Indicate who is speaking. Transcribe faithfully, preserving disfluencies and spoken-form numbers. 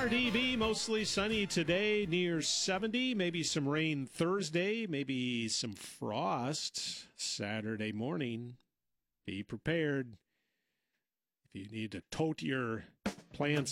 Speaker 1: R D B, mostly sunny today, near seventy. Maybe some rain Thursday, maybe some frost Saturday morning. Be prepared. If you need to tote your plants